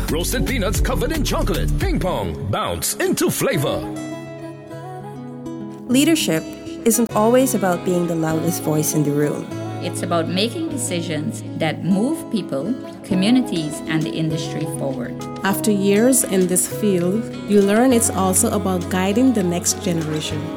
Roasted peanuts covered in chocolate. Ping pong. Bounce into flavor. Leadership isn't always about being the loudest voice in the room. It's about making decisions that move people, communities, and the industry forward. After years in this field, you learn it's also about guiding the next generation.